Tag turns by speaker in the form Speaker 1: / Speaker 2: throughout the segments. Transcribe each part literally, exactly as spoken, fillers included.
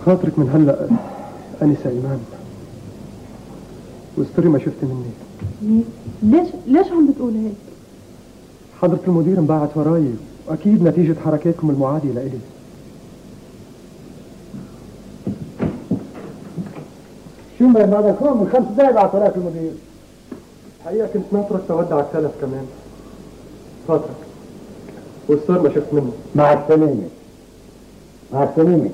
Speaker 1: خاطرك من هلا انسه ايمان، واستري ما شفت مني.
Speaker 2: ليش ليش عم بتقول هيك؟
Speaker 1: حضرة المدير انبعت وراي، واكيد نتيجة حركاتكم المعادية لإلي.
Speaker 3: شو ما هذا كون من خمس دقايق بعت وراك المدير.
Speaker 1: الحقيقة كنت ناطرك تودع التلف كمان. خاطرك والصور ما شفت منه.
Speaker 3: مع السلامة. مع السلامة.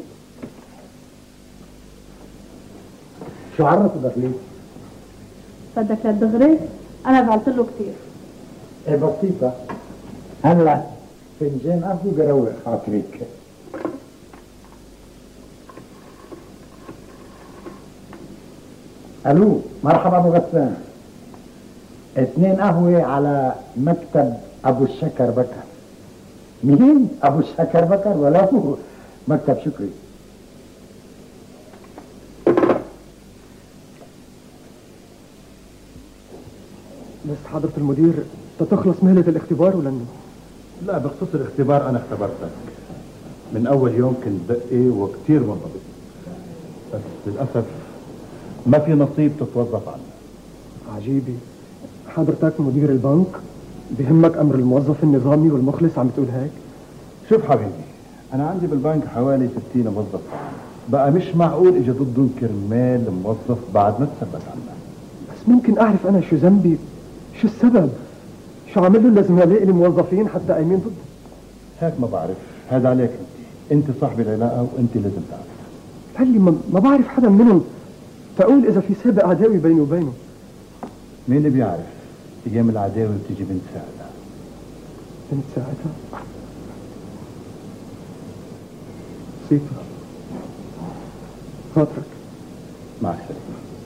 Speaker 3: شو عرفوا دخليك؟
Speaker 2: بدك للدغري؟ أنا بعت له كثير.
Speaker 3: ايه بسيطة. هلا فنجان قهوة بروق خاطرك. الو مرحبا ابو غسان. اثنين قهوة على مكتب ابو الشكر بكر. مين؟ ابو الشكر بكر ولا هو مكتب شكري.
Speaker 1: بس حضرة المدير تتخلص مهلة الاختبار ولا انه؟
Speaker 4: لا، بخصوص الاختبار انا اختبرتك من اول يوم، كنت دقي وكتير منضبط، بس للاسف ما في نصيب تتوظف عنه.
Speaker 1: عجيبي، حضرتك مدير البنك بهمك امر الموظف النظامي والمخلص، عم تقول هيك؟
Speaker 4: شوف حبيبي، انا عندي بالبنك حوالي ستين موظف، بقى مش معقول اجي ضدهم كرمال موظف بعد ما تثبت عنه.
Speaker 1: بس ممكن اعرف انا شو ذنبي؟ شو السبب؟ شو عمل له لزملائي الموظفين حتى قايمين ضده؟
Speaker 4: هيك ما بعرف، هذا عليك انت، انت صاحب العلاقه وانت لازم تعرف.
Speaker 1: هلي ما, ما بعرف حدا منهم تقول اذا في سابق عداوي بيني وبينه.
Speaker 4: مين اللي بيعرف؟ ايام العداوه بتيجي بنت ساعتها.
Speaker 1: بنت ساعتها؟ سيفا خاطرك.
Speaker 4: مع السلامه.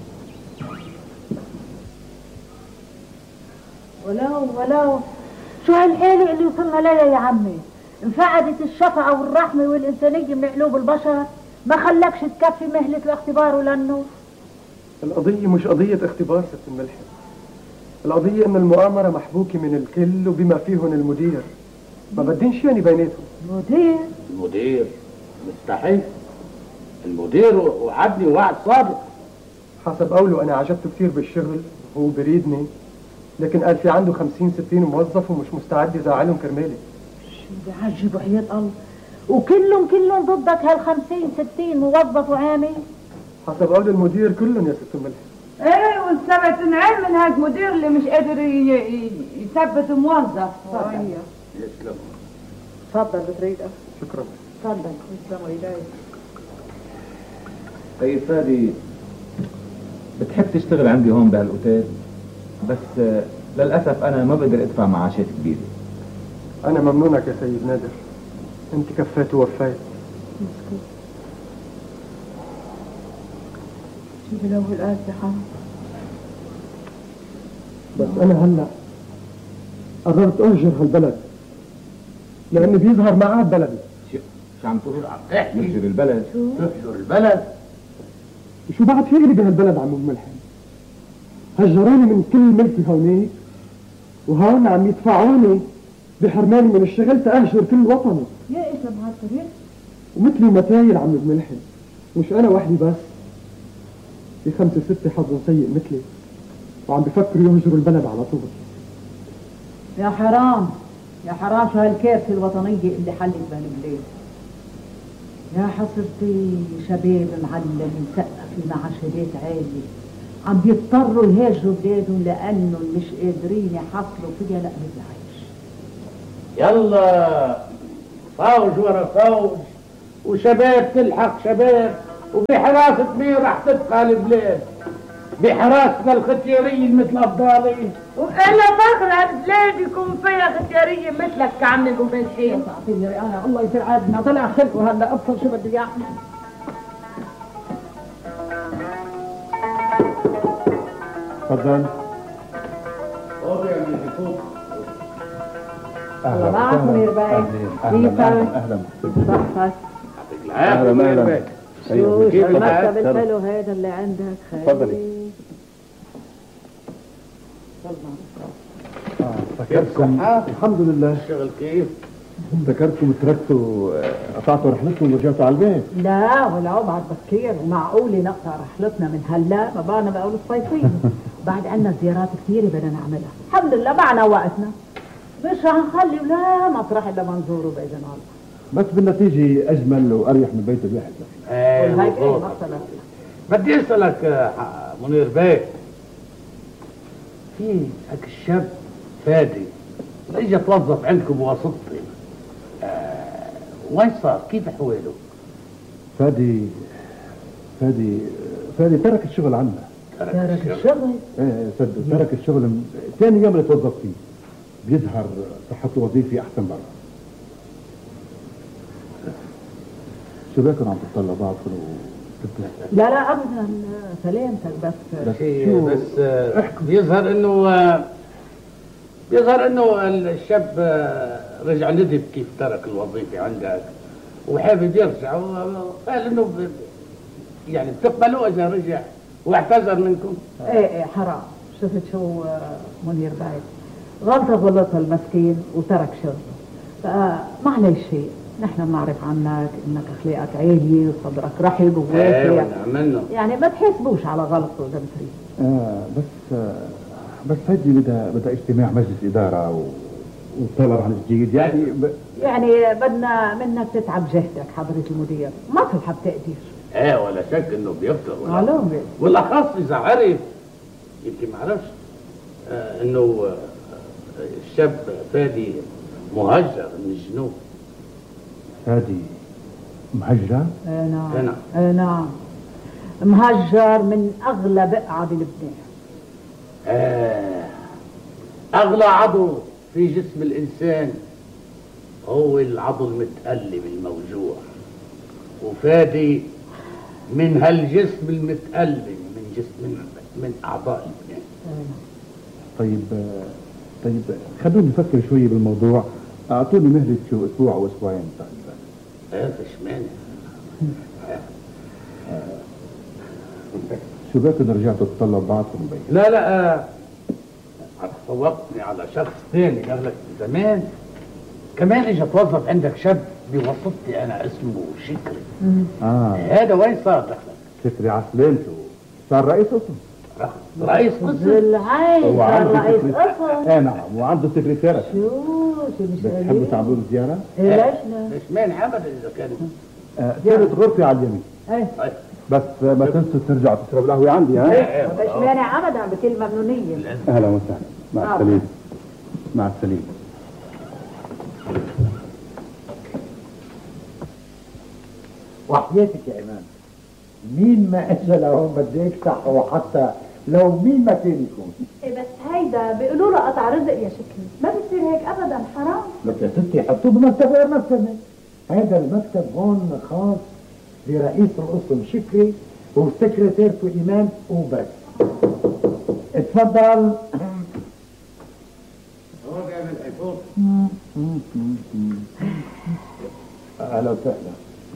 Speaker 5: ولو ولو شو هالحيلة اللي وصلنا لها يا عمي؟ انفقدت الشفقة والرحمة والإنسانية من قلوب البشر، ما خلكش تكفي مهلة الاختبار ولا النور.
Speaker 1: القضية مش قضية اختبار ست الملحم، القضية ان المؤامرة محبوكة من الكل وبما فيهن المدير، ما بدين شيء يعني بيناتهم.
Speaker 5: مدير؟
Speaker 6: المدير مستحيل، المدير وعدني وعد صادق.
Speaker 1: حسب قوله انا عجبته كثير بالشغل وهو بريدني، لكن قال في عنده خمسين ستين موظف ومش مستعد يزعلهم كرمالي.
Speaker 5: شو بعجب وحياة الله، وكلهم كلهم ضدك هالخمسين ستين موظف وعامل؟
Speaker 1: حسب قول المدير كلهم يا ست الملحم.
Speaker 7: ايه والسبت انعام من هاد المدير اللي مش قادر يثبت موظف.
Speaker 5: صحيح.
Speaker 6: يسلم.
Speaker 5: تفضل بتريدها.
Speaker 1: شكرا.
Speaker 5: تفضل. يسلموا ايديك.
Speaker 8: طيب فادي، بتحب تشتغل عندي هون بهالاوتيل، بس للاسف انا ما بقدر ادفع معاشات كبيره.
Speaker 1: انا ممنونك يا سيد نادر، انت كفيت ووفيت.
Speaker 5: مسكين. شو بلو الآن يا حرام.
Speaker 1: بس انا هلا قررت اهجر هالبلد لاني بيظهر معاه بلدي.
Speaker 8: شو شو عم تقول؟ تهجر البلد؟
Speaker 6: تهجر البلد؟
Speaker 1: وشو بعد في إلي بهالبلد عم الملحم؟ هجروني من كل ملكي هونيك، وهون عم يدفعوني بحرماني من الشغل تأهجر كل وطني.
Speaker 5: يا ايش بهالطريق؟
Speaker 1: ومثلي متايل عم الملحم، مش انا وحدي بس، في خمسة ستة حظهم سيء مثلي وعم بفكروا يهجروا البلد على طول.
Speaker 5: يا حرام يا حرام، شو هالكارثة الوطنية اللي حلت بهالبلاد. يا حصرتي شباب معلم مسقف معاشات عالية عم بيضطروا يهاجروا بلادهم لانهم مش قادرين يحصلوا فيها لقمة العيش.
Speaker 6: يلا فوج ورا فوج، وشباب تلحق شباب، وبحراسة مين راح تبقى البلاد؟ بحراستنا الختيارية مثل أبطالي.
Speaker 7: وأنا فخرة البلاد يكون فيها ختيارية مثلك كعم الحين.
Speaker 5: تعطيني رئانة الله يصير عادنا، طلع خلق وهلا أبصر شو بدي يعمل.
Speaker 4: تفضل.
Speaker 6: طب يا من الحكومة.
Speaker 5: الله معك منير باي.
Speaker 4: اهلا اهلا
Speaker 5: صحتك.
Speaker 4: اهلا اهلا.
Speaker 5: شو شو المكتب الحلو هذا اللي عندك؟
Speaker 4: تفضلي.
Speaker 6: كيف صحة؟
Speaker 1: الحمد لله.
Speaker 6: الشغل كيف؟
Speaker 4: افتكرتكم تركتوا قطعتوا رحلتكم ورجعتوا على البيت.
Speaker 5: لا ولو بعد بكير، ومعقول نقطع رحلتنا من هلا ما بقى بقول الصيفيه. بعد عنا زيارات كثيره بدنا نعملها، الحمد لله معنا وقتنا، مش رح نخلي ولا مطرح الا ما نزوره باذن الله.
Speaker 4: بس بالنتيجه اجمل واريح من بيت الواحد.
Speaker 6: ايه
Speaker 5: هيك ايه
Speaker 6: مظبوط.
Speaker 5: مثلا.
Speaker 6: بدي اسالك آه، منير بيه، في هيك الشاب فادي اجى توظف عندكم بواسطتي، آه وين صار؟ كيف احواله؟
Speaker 4: فادي فادي فادي ترك الشغل عنا.
Speaker 5: ترك الشغل؟
Speaker 4: ايه صدق ترك الشغل من ثاني يوم اللي توظف فيه. بيظهر صحته وظيفي احسن برا. شو بكم عم تتطلباتكم و
Speaker 5: لا لا ابدا سلامتك بس.
Speaker 6: بس بس آه بيظهر انه آه بيظهر انه الشاب آه رجع ندب كيف ترك الوظيفه عندك وحابب يرجع، وقال انه ب- يعني بتقبلوه اذا رجع واعتذر منكم.
Speaker 5: ايه ايه حرام، شفت شو آه، منير باي غلطة غلطها المسكين وترك شغله، فما عليه شيء. نحن بنعرف عنك انك اخلاقك عالية وصدرك رحب
Speaker 6: ايه
Speaker 5: وواسع،
Speaker 6: ونعملنا
Speaker 5: يعني ما تحاسبوش على غلطه اذا بتريد.
Speaker 4: آه بس آه بس هدي بدها بدها اجتماع مجلس اداره و... وطلب عن الجديد يعني ب...
Speaker 5: يعني بدنا منك تتعب جهدك حضرة المدير، ما تلحق تقدير.
Speaker 6: ايه ولا شك انه بيقدر، ولا
Speaker 5: معلومة.
Speaker 6: والاخص اذا عرف، يمكن ما عرفش آه انه آه الشاب فادي مهجر من الجنوب.
Speaker 4: فادي مهجرة؟
Speaker 5: ايه نعم
Speaker 6: نعم.
Speaker 5: ايه نعم، مهجر من اغلى بقعة بلبنان.
Speaker 6: آه اغلى عضو في جسم الانسان هو العضو المتألم الموجوع، وفادي من هالجسم المتألم من جسم من, من اعضاء لبنان.
Speaker 4: طيب آه، طيب خلوني نفكر شوي بالموضوع. اعطوني مهلة شو اسبوع او اسبوعين تقريبا.
Speaker 6: ايه فيش مانع.
Speaker 4: شو باكم رجعتوا تطلب بعضكم بين؟
Speaker 6: لا لا آه صوبتني على شخص ثاني قال لك زمان كمان اجى توظف عندك شاب بواسطتي انا اسمه شكري.
Speaker 4: اه
Speaker 6: هذا وين صار دخلك؟
Speaker 4: شكري على سلامته صار رئيس قسم.
Speaker 6: رئيس قسم؟
Speaker 5: بالعين صار
Speaker 4: وعنده
Speaker 5: رئيس
Speaker 4: سكرتير-
Speaker 5: قسم.
Speaker 4: ايه نعم وعنده سكرتيرة.
Speaker 5: شو شو مش
Speaker 4: بتحبوا
Speaker 5: قليل؟
Speaker 4: تعملوا له زيارة؟
Speaker 5: إيه ليش لا؟
Speaker 6: مش مانع ابدا اذا كان
Speaker 4: آه كانت غرفتي على اليمين.
Speaker 5: ايه
Speaker 6: طيب.
Speaker 4: بس آه، ما تنسوا ترجعوا تشربوا القهوة عندي ها؟
Speaker 6: ايه
Speaker 5: مش مانع ابدا بكل ممنونية.
Speaker 4: اهلا وسهلا مع
Speaker 5: آه.
Speaker 4: السلامة مع السلامة.
Speaker 3: وحياتك يا إمام، مين ما اجى لهون بدي يكسح، وحتى لو مين ما كان يكون.
Speaker 2: إيه بس هيدا بيقولوا له قطع رزق يا شكري، ما بيصير هيك ابدا، حرام.
Speaker 3: لك يا ستي حطوه بمكتب غير مكتبي. هذا المكتب هون خاص برئيس القسم شكري وسكرتيرته إيمان وبس. اتفضل.
Speaker 6: هو جاي من الحيفوط.
Speaker 3: اهلا وسهلا.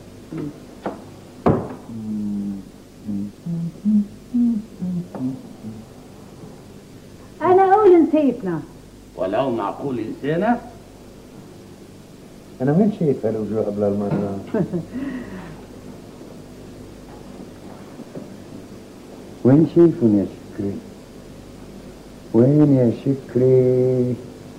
Speaker 5: انا اقول نسيتنا.
Speaker 6: ولو معقول انسانه.
Speaker 3: انا وين شايف هالوجوه قبل المره؟ وين شايفهم يا شكري؟ وين يا شكري؟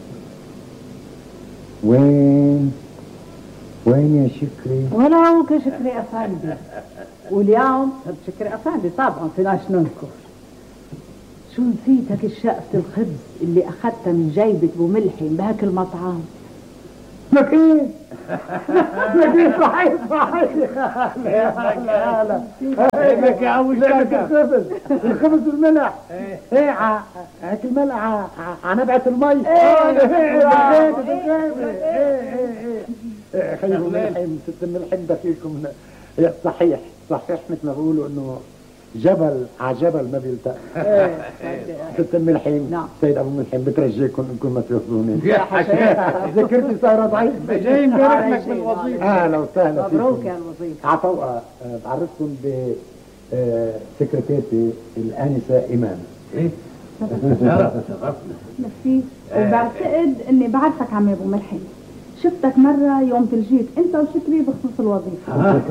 Speaker 3: وين؟ وين يا شكري؟
Speaker 5: ولا هو كشكري افندي، واليوم شكري افندي طبعا فيناش ننكر. شو نسيتك الشقفة الخبز اللي اخذتها من جيبة ابو ملحم بهاك المطعم؟
Speaker 3: لك ايه؟ لك ايه صحيح صحيح. لا لا لا
Speaker 6: لك يا ابو شكر.
Speaker 3: الخبز الخبز الملح. ايه ع- هيك الملح ع- ع نبعة المي. ايه بالغيبة بالغيبة. ايه ايه ايه خير ملحم ست الملحم ده فيكم. صحيح صحيح مثل ما بيقولوا انه جبل على جبل ما بيلتقى. ست الملحم
Speaker 5: نعم.
Speaker 3: سيد ابو ملحم بترجيكم انكم ما تاخذوني.
Speaker 6: يا حكايه
Speaker 3: ذاكرتي صايره ضعيفه.
Speaker 6: جاي مبارك لك بالوظيفه.
Speaker 3: اهلا وسهلا
Speaker 5: مبروك
Speaker 3: فيكم.
Speaker 5: يا الوظيفة.
Speaker 3: عفوا بعرفكم ب آه، سكرتيرتي الانسه ايمان.
Speaker 6: ايه شرف شرفنا.
Speaker 2: ميرسي. وبعتقد اني بعرفك عمي ابو ملحم،
Speaker 5: شفتك مرة يوم تلجيت انت وشكري بخصوص الوظيفة.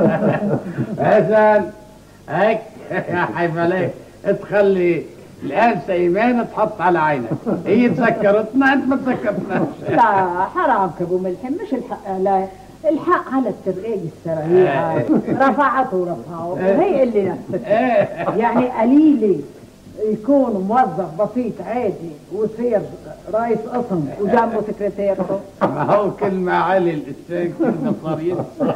Speaker 6: حسن هيك يا حيف عليك تخلي الآنسة إيمان تحط على عينك، هي تذكرتنا أنت ما تذكرتناش.
Speaker 5: لا حرام كابو ملحم، مش الحق لا الحق على الترقية السريعة. رفعته ورفعه هي اللي نفسك. يعني قليلة يكون موظف بسيط عادي ويصير رئيس قسم وجنبه سكرتيرته.
Speaker 6: ما هو كل ما علي الإنسان كل ما صار ينسى.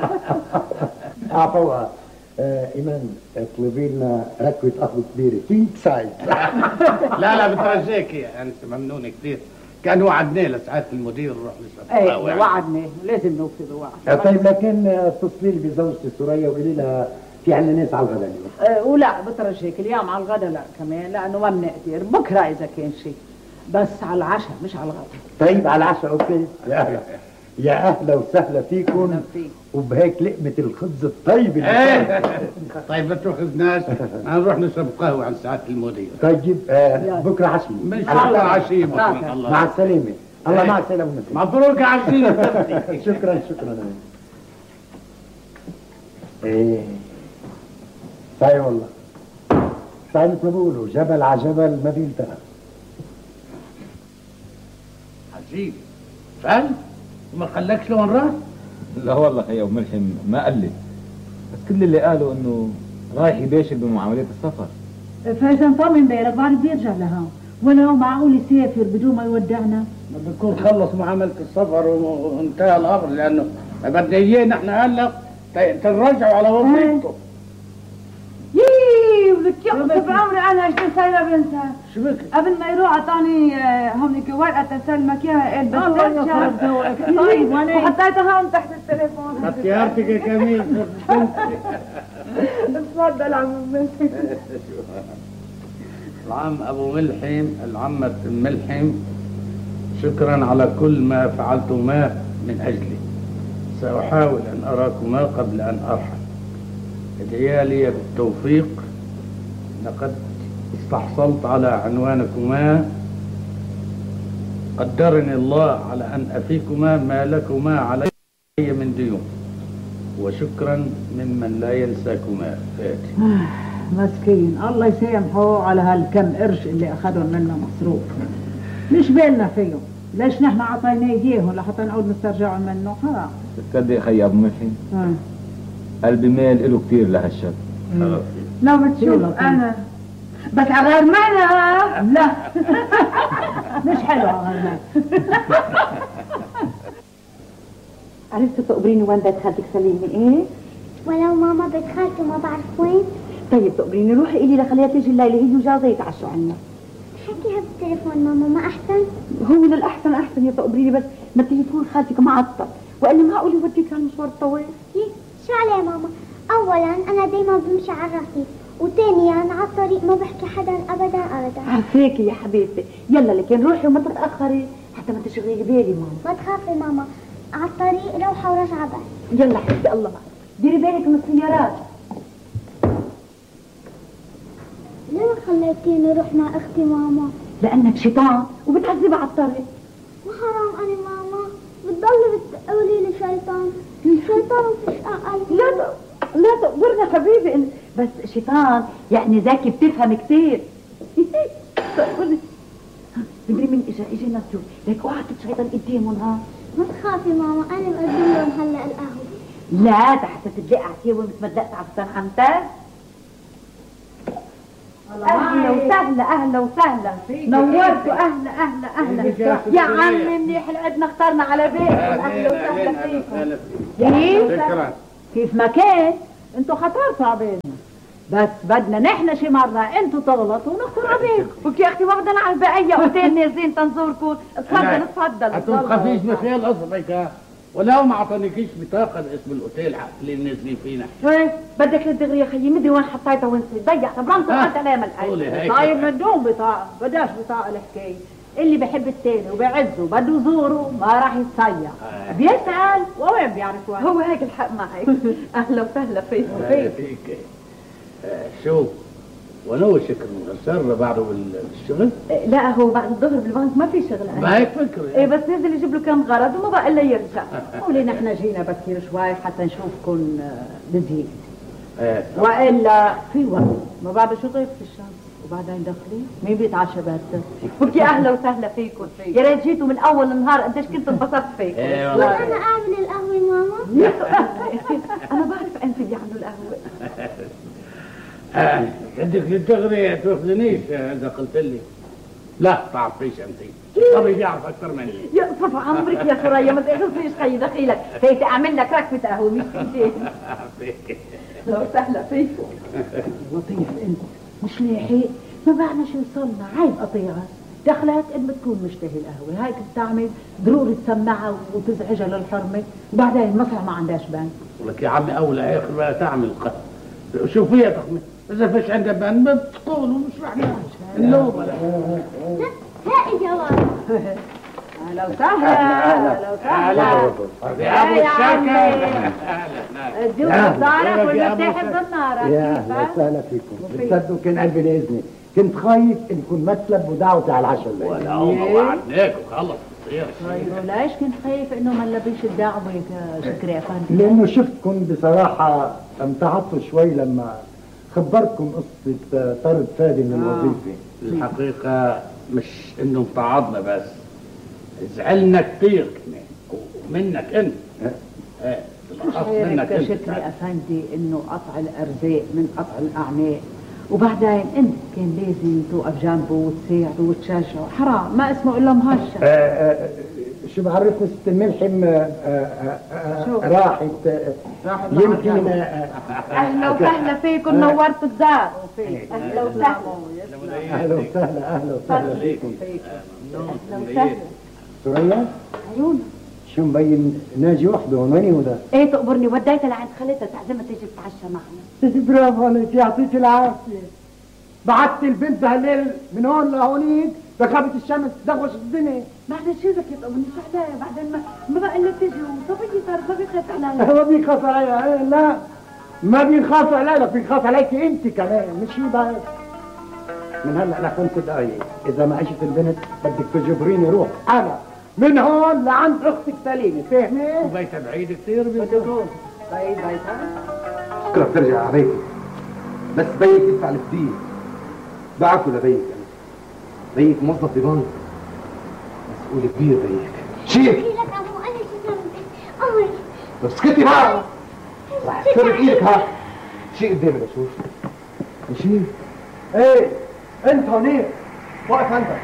Speaker 3: عفوا آه ايمان اطلبي لنا ركوه قهوه كبيره كينج سايز.
Speaker 6: لا لا بترجاك يا انت ممنونه كثير، كان وعدناه لسعاده المدير نروح نشرب قهوه.
Speaker 5: ايه وعدناه لازم نوفي بوعد.
Speaker 3: طيب لكن اتصلي لي بزوجتي سوريا وقولي لها في عندنا ناس على الغداء اليوم.
Speaker 5: أه ولا بترجاك اليوم على الغداء لا كمان لانه ما بنقدر، بكره اذا كان شيء، بس على العشاء مش على الغداء.
Speaker 3: طيب على العشاء اوكي. يا اهلا يا اهلا وسهلا فيكم وبهيك لقمه الخبز الطيب.
Speaker 6: ايه طيب ما تاخذناش نروح نشرب قهوه عند سعاده المدير.
Speaker 3: طيب آه بكره عشيه.
Speaker 6: ان شاء الله عشيه.
Speaker 3: مع السلامه. الله مع السلامه.
Speaker 6: مبروك عشيه.
Speaker 3: شكرا شكرا. ايه صحيح والله، صحيح مثل ما بيقولوا جبل على جبل ما بينتهى.
Speaker 6: عجيب فعلا وما خلاكش لون راس؟
Speaker 8: لا والله يا ابو ملحم ما قال لي، بس كل اللي قالوا انه رايح يباشر بمعاملات السفر.
Speaker 5: فاذا طال امبارح بعد بيرجع لها، ولا هو معقول يسافر بدون ما يودعنا؟
Speaker 6: ما بنكون خلص معامله السفر وانتهى الامر، لانه بدنا اياه نحن هلا تنرجعوا على وظيفته.
Speaker 7: ييييي ولك يخطب عمري انا ايش سايبه بنسى.
Speaker 6: شو بك؟
Speaker 7: قبل ما يروح اعطاني هونيك ورقه تسلمك اياها قال بس
Speaker 5: الله يخرب ذوقك. طيب
Speaker 7: وحطيتها هون تحت التليفون.
Speaker 6: اختيارتك يا كميل.
Speaker 7: تفضل عم ملحم.
Speaker 6: العم ابو ملحم العمة ملحم، شكرا على كل ما فعلتما من اجلي. ساحاول ان اراكما قبل ان ارحل. ادعيا لي بالتوفيق، لقد استحصلت على عنوانكما. قدرني الله على ان افيكما ما لكما علي من ديون، وشكرا ممن لا ينساكما. فاتي.
Speaker 5: مسكين الله يسامحه على هالكم قرش اللي اخذهم منا مصروف، مش بالنا فيهم، ليش نحن عطيناه اياهم لحتى نعود نسترجعهم منه؟ حرام.
Speaker 8: تصدق خي ابو ملحم قلبي مال له كثير لهالشاب.
Speaker 7: لو بتشوف انا بس على غير معنى.
Speaker 5: لا مش حلو على غير معنى.
Speaker 9: عرفتوا تقبريني وين بيت خالتك سليمة؟ ايه؟
Speaker 10: ولو ماما بيت خالتي ما بعرف وين.
Speaker 9: طيب تقبريني روحي قولي لخليها تيجي الليلة هي وجوزها يتعشوا عنا.
Speaker 10: حكيها بالتليفون ماما ما احسن؟
Speaker 9: هو للأحسن أحسن يا تقبريني، بس ما تليفون خالتك معطل وقال معقول يوديك هالمشوار الطويل.
Speaker 10: شو عليه ماما؟ أولا أنا دايما بمشي على الرصيف، وثانيا على الطريق ما بحكي حدا أبدا أبدا.
Speaker 9: عافاكي يا حبيبتي، يلا لكن روحي وما تتأخري حتى ما تشغلي بالي ماما.
Speaker 10: ما تخافي ماما، على الطريق روحة ورجعة بس.
Speaker 9: يلا حبيبتي الله معك، ديري بالك من السيارات.
Speaker 10: ليه خليتيني اروح مع اختي ماما؟
Speaker 9: لانك شيطان وبتعذبها على الطريق.
Speaker 10: ما حرام انا ماما بتضلي بتقولي لي شيطان. الشيطان مفيش اقل.
Speaker 9: لا لا تقبرنا حبيبي، بس شيطان يعني ذكي بتفهم كثير. تدري مين اجا؟ اجا نسيو، ليك اوعى تشيطان قدامهم. ها
Speaker 10: ما تخافي ماما، انا مقدم لهم هلا القهوه.
Speaker 9: لا تحت تدلق على مثل ما دلقت على فستان حمتان. اهلا وسهلا اهلا وسهلا، نورتوا. اهلا اهلا اهلا يا عمي، منيح لقدنا اخترنا على بيت. اهلا وسهلا فيكم.
Speaker 5: كيف؟ كيف ما كان انتوا خطرتوا عبالنا، بس بدنا نحن شي مرة انتوا تغلطوا ونخطر عبالكم.
Speaker 9: وك يا اختي واخدنا على البقية اوتيل نازلين تنزوركم. اتفضل اتفضل.
Speaker 6: انتم خفيش بخيال اصبعك، ولو ما اعطانيكيش بطاقه باسم الاوتيل اللي نازلين فينا.
Speaker 9: ايه بدك للدغري يا خيي، مدري وين حطيتها وين ضيعتها برمت وقلت عليها الحين.
Speaker 5: طيب بدون بطاقه، بداش بطاقه الحكايه. اللي بحب التاني وبيعزه بده يزوره ما راح يتصيع. آه. بيسأل ووين بيعرف وين.
Speaker 9: هو هيك الحق معك. اهلا وسهلا فيك.
Speaker 6: فيك. آه شو ونو شكر مغسر بعده بالشغل؟
Speaker 5: لا هو بعد الظهر بالبنك ما في شغل.
Speaker 6: ما هيك فكر
Speaker 5: ايه بس نزل يجيب له كم غرض وما بقى الا يرجع. قولي نحن جينا بكير شوي حتى نشوفكم بزيد.
Speaker 6: ايه
Speaker 5: والا في وقت ما بعد شو غير في الشمس وبعدين داخلين مين بيتعشى باردة؟
Speaker 9: بكي اهلا وسهلا فيكم، يا ريت جيتوا من اول النهار قديش كنت انبسطت فيكم.
Speaker 6: ايه والله.
Speaker 10: انا اعمل القهوه ماما.
Speaker 9: انا بعرف انت بيعملوا القهوه.
Speaker 6: بدك تغري تاخذنيش اذا قلت لي لا تعرفيش انت. طبي بيعرف اكثر مني.
Speaker 9: يا صف عمرك يا ثريا ما تقصدنيش خيي دخيلك، هيك اعمل لك ركبه قهوه مش شيء. لو سهلا فيكم.
Speaker 5: لطيف انت مش لاحق ما بعنا شو وصلنا. عيب قطيعه دخلت قد ما تكون مشتهي القهوه هيك بتعمل ضروري تسمعها وتزعجها للحرمه وبعدين مصر ما عندهاش بان.
Speaker 6: لك يا عمي اولى اخر بقى تعمل قهوه. شو فيها تخمي اذا فيش عندها بان ما بتقولوا مش رح نعمل اللومه.
Speaker 10: هاي جواب.
Speaker 5: اهلا وسهلا. اهلا وسهلا
Speaker 6: يا ابو الشاكر.
Speaker 5: الجوز صارك ولا بتحب النار؟
Speaker 3: يا اهلا وسهلا فيكم. بتصدقوا كان قلبي لاذني، كنت خايف ان يكون مكسب ودعوتي على العشاء الليل.
Speaker 6: ولا هم وعدناك وخلص تصير.
Speaker 5: طيب ليش كنت خايف انه ما نلبيش الدعوه شكري افندي؟
Speaker 3: لانه شفتكم بصراحه امتعضتوا شوي لما خبرتكم قصه طرد فادي من الوظيفه.
Speaker 6: الحقيقه مش انه امتعضنا بس زعلنا كثير كمان ومنك انت. ايه بالاخص منك انت.
Speaker 5: شكري افندي انه قطع الارزاق من قطع الاعناق وبعدين انت كان لازم توقف جنبه وتساعده وتشجعه. حرام ما اسمه الا مهشة.
Speaker 3: آه آه شو بعرفني ست الملحم. آه آه آه راحت
Speaker 5: راحت
Speaker 3: يمكن.
Speaker 9: اهلا وسهلا فيكم، نورتوا الدار. اهلا وسهلا.
Speaker 3: اهلا وسهلا اهلا وسهلا فيكم.
Speaker 9: اهلا وسهلا.
Speaker 3: ثريا
Speaker 9: عيون
Speaker 3: شو مبين ناجي وحده وين يودا؟
Speaker 9: ايه تقبرني وديتها لعند خالتها تعزمها تيجي تتعشى معنا.
Speaker 3: برافو عليك يعطيك العافيه. بعت البنت بهالليل من هون لهونيك بخافة الشمس تدغوش الدنيا.
Speaker 9: بعدين شو بدك تقبرني سعداء بعدين ما ما بقى الا تيجي وصبيتي صار ما بيخاف عليا.
Speaker 3: ما بيخاف علي. لا ما بيخاف علي، بيخاف عليك انت كمان مش هي بس. من هلا لخمس دقايق اذا ما عشت البنت بدك تجبريني روح انا من هون لعند اختك سليمه، فاهمه؟
Speaker 6: وبيتها بعيد كثير بيقولوا.
Speaker 5: طيب بيتها
Speaker 11: بكره بترجع على بيتي بس بيك يدفع الفدية. بعرفه لبيك انا. بيك موظف ببنك مسؤول كبير بيك. شيك
Speaker 10: لك ابو انا شو ذنبي؟ امري.
Speaker 11: طب اسكتي بقى رح تسرق ايدك. ها شيء قدامي لشوف شيء.
Speaker 1: ايه انت هونيك واقف عندك.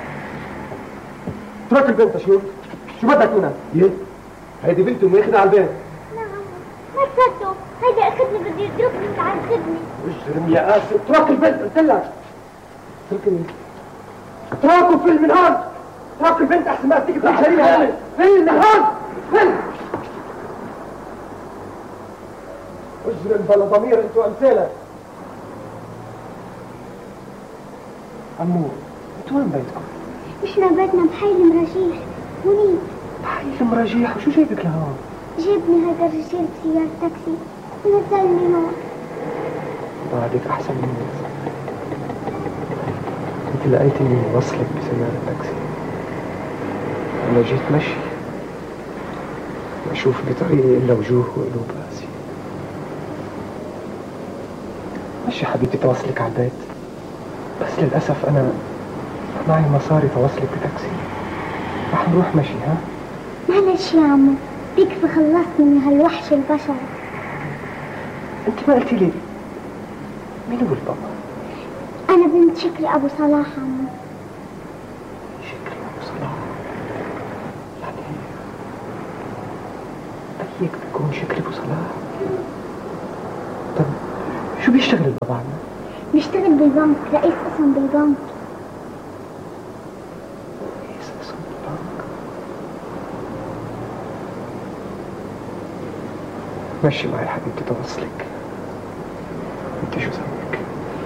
Speaker 1: اترك البنت شوف شو بدك منها؟
Speaker 11: ايه هيدي بنتي وماخذها على البيت.
Speaker 10: لا ما تصدقوا هيدي اخذني بده يضربني ويعذبني.
Speaker 1: اجرم يا قاسي. اترك البنت قلت لك. اتركني. اتركوا في من هون. اترك البنت احسن ما تيجي في جريمه. في من هون. في اجرم بلا ضمير انتوا امثالك. عمو انتوا وين بيتكم؟
Speaker 10: احنا بيتنا بحي المراجيح هونيك.
Speaker 1: بحي المراجيح وشو جايبك لهون؟
Speaker 10: جابني هذا الرجال بسيارة تاكسي ونزلني هون.
Speaker 1: بعدك احسن مني. انت لقيتني وصلك بسيارة تاكسي. انا جيت مشي ما اشوف بطريقي الا وجوه وقلوب قاسية. مشي حبيبتي توصلك على البيت بس للاسف انا معي مصاري توصلك بتاكسي. رح نروح مشي. ها
Speaker 10: معلش يا عمو بيكفي خلصني من هالوحش البشر.
Speaker 1: انت ما قلتي لي مين هو البابا؟
Speaker 10: انا بنت شكري ابو صلاح عمو.
Speaker 1: شكري ابو صلاح يعني بيك بيكون شكري ابو صلاح. طب شو بيشتغل البابا عنا؟
Speaker 10: بيشتغل بالبنك رئيس قسم بالبنك.
Speaker 1: رئيس قسم بالبنك. مشي معي حبيبتي توصلك. انت شو ذنبك؟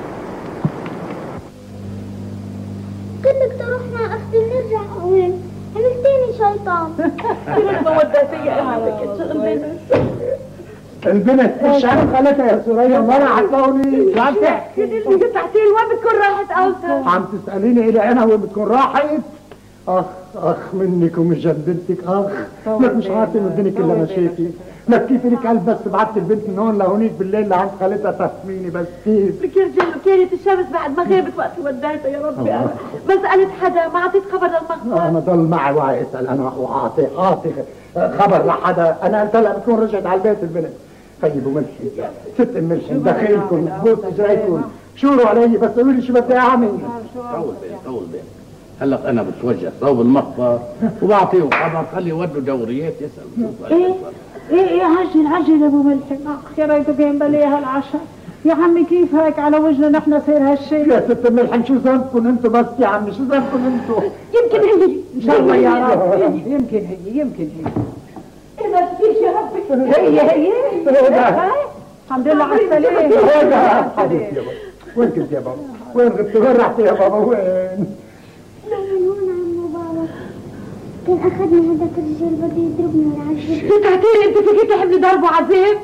Speaker 10: قلت لك تروح مع اختي ونرجع وين؟ عملتيني شيطان.
Speaker 9: كيف ما وديتي يا امك شغل بينك.
Speaker 3: البنت مش عارف خالتها يا سوريا وانا هتلاقوني عم تحكي
Speaker 2: اللي قطعتي لي وين بتكون راحت اوسط؟
Speaker 3: عم تساليني الى انا وين بتكون راحت؟ اخ اخ منك ومن جدتك اخ لك مش عارفه من الدنيا كلها مشاكل لك كيف لك قلب بس بعت البنت من هون لهونيك بالليل لعند خالتها تفهميني بس كيف؟
Speaker 2: لك يا رجل كانت الشمس بعد ما غابت وقت وديتها يا ربي انا بس قالت حدا ما اعطيت خبر للمخبر.
Speaker 3: انا ضل معي وعي اسال انا واعطي اعطي خبر لحدا. انا قلت لها بتكون رجعت على البيت البنت. طيب وملحي ست ام ملحي دخيلكم بوس اجريكم شوروا علي بس قولوا لي شو بدي اعمل.
Speaker 6: طول بين طول بين هلا انا بتوجه صوب المخبر وبعطيهم خبر خلي يودوا دوريات يسالوا
Speaker 5: ايه ايه ايه عجل عجل يا ابو ملحم اخ يا ريته كان بلاها العشاء يا عمي كيف هيك على وجهنا نحن صير هالشيء.
Speaker 3: يا ست ملحم شو ذنبكم انتم بس يا عمي شو ذنبكم انتم؟
Speaker 2: يمكن هي
Speaker 5: ان شاء الله يا رب يمكن هي يمكن هي
Speaker 2: ايه ما تفيش يا ربي
Speaker 5: هي هي الحمد لله على السلامه.
Speaker 3: وين كنت يا بابا؟ وين غبت؟ وين رحت يا بابا؟ وين؟
Speaker 10: هون عمو بابا كان اخذني هذاك الرجال بده يضربني والعجل.
Speaker 2: كنت تعطيني انت فيك تحملي ضرب وعذاب.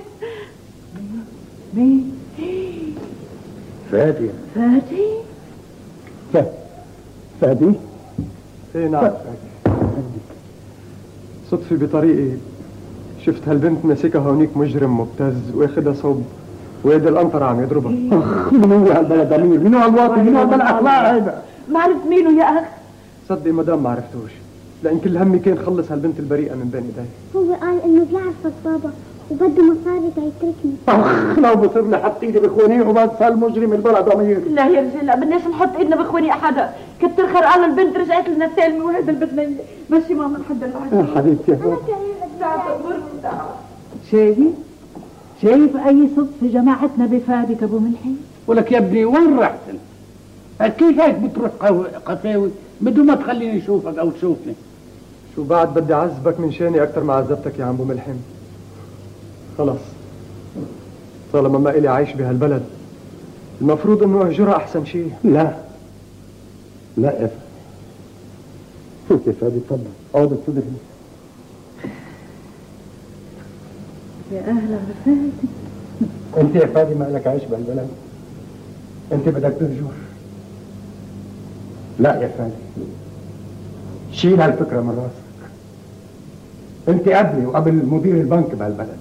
Speaker 5: مين؟
Speaker 3: فادي.
Speaker 2: فادي؟
Speaker 3: فادي فادي؟
Speaker 1: ايه نعم فادي. صدفة بطريقي شفت هالبنت ماسكها هونيك مجرم مبتز واخدها صوب ويد القنطرة عم يضربها.
Speaker 3: اخ من هو هالبلد امير؟ من هو الواطي؟ من هو هالاخلاق هيدا؟
Speaker 2: ما عرفت مينه يا اخ.
Speaker 1: صدقي مدام ما عرفتوش لان كل همي كان خلص هالبنت البريئة من بين ايدي.
Speaker 10: هو قال انه بيعرفك بابا وبده مصاري تيتركني.
Speaker 3: اخ لو بصير لي حط ايدي بخوانيه وبس هالمجرم البلد امير.
Speaker 2: لا يا رجال لا بدناش نحط ايدنا بخواني احدا. كتر خير الله البنت رجعت لنا سالمه وهذا اللي بدنا مشي ماما لحد العشاء.
Speaker 3: يا حبيبتي يا بابا.
Speaker 5: شايف شايف اي صدفه جماعتنا بفادك ابو ملحي.
Speaker 6: ولك يا ابني وين رحت انت؟ كيف هيك بتروح قفاوي بدون ما تخليني اشوفك او تشوفني؟
Speaker 1: شو بعد بدي اعذبك من شاني اكثر ما عذبتك يا عم ابو ملحم. خلص طالما ما الي عايش بهالبلد المفروض انه اهجرها احسن شيء.
Speaker 3: لا لا يا فادي شوف يا فادي تفضل اقعد تصدق
Speaker 5: يا اهلا وسهلا.
Speaker 3: انت يا فادي ما لك عايش بهالبلد انت بدك تهجر. لا يا فادي شيل هالفكره من راسك. انت قبلي وقبل مدير البنك بهالبلد.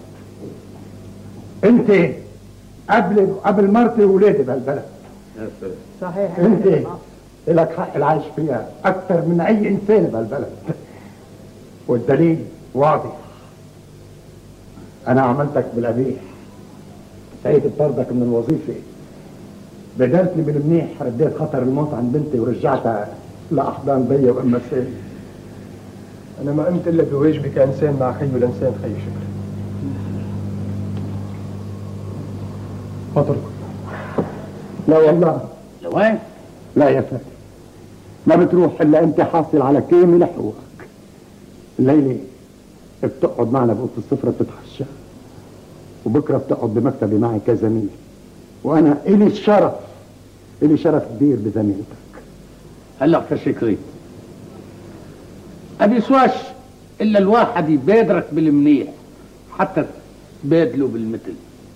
Speaker 3: انت قبلي وقبل مرتي وولادي بهالبلد.
Speaker 5: صحيح
Speaker 3: انت لك حق العيش فيها اكثر من اي انسان بهالبلد. والدليل واضح انا عملتك بالقبيح. سعيد بطردك من الوظيفه بدلتني بالمنيح رديت خطر الموت عن بنتي ورجعتها لاحضان بيا وام سالم.
Speaker 1: انا ما قمت الا بواجبي كانسان مع خيو الانسان خي شكري. اتركه.
Speaker 3: لا والله.
Speaker 6: لوين؟
Speaker 3: لا يا فادي ما بتروح الا انت حاصل على كامل حقوقك. الليله بتقعد معنا بأوضة السفرة بتتعشى وبكره بتقعد بمكتبي معي كزميل وانا الي الشرف الي شرف كبير بزميلتك.
Speaker 6: هلا كشكري ابي سواش الا الواحد يبادرك بالمنيح حتى تبادله بالمثل.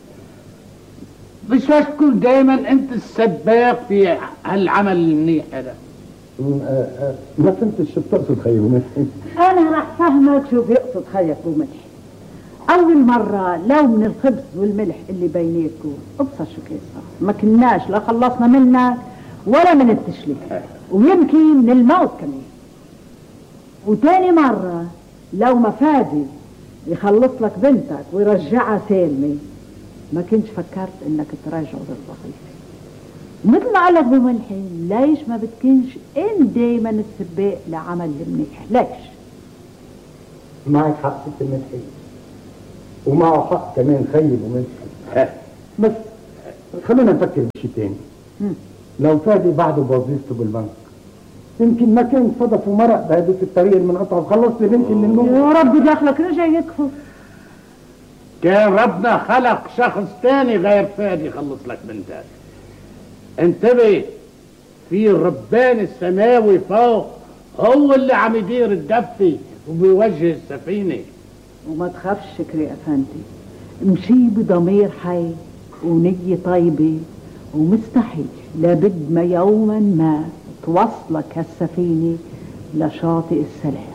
Speaker 6: بسواش تكون دائما انت السباق في هالعمل المنيح هذا.
Speaker 3: ما فهمتش شو بتقصد خيي بملحي.
Speaker 5: انا راح فهمك شو بيقصد خيك ابو ملحي. اول مره لو من الخبز والملح اللي بيناتكم ابصر شو كان صار ما كناش لا خلصنا منك ولا من التشليك ويمكن من الموت كمان. وتاني مره لو ما فادي يخلص لك بنتك ويرجعها سالمه ما كنتش فكرت انك تراجعه للوظيفه. مثل ما قال لك ابو ملحي ليش ما بتكونش انت دايما السباق لعمل المنيح؟ ليش؟
Speaker 3: معك حق ست الملحي ومعه حق كمان خيي ابو ملحي. بس خلينا نفكر بشيء تاني. لو فادي بعده بوظيفته بالبنك يمكن ما كان صدف ومرق بهذيك الطريقه المنقطعه وخلصت لي بنتي من الموت.
Speaker 5: يا رب دخلك رجع يكفر.
Speaker 6: كان ربنا خلق شخص تاني غير فادي يخلص لك بنتك. انتبه في الربان السماوي فوق هو اللي عم يدير الدفة وبيوجه السفينة.
Speaker 5: وما تخافش شكري افندي امشي بضمير حي ونية طيبة، ومستحيل لابد ما يوما ما توصلك هالسفينة لشاطئ السلام.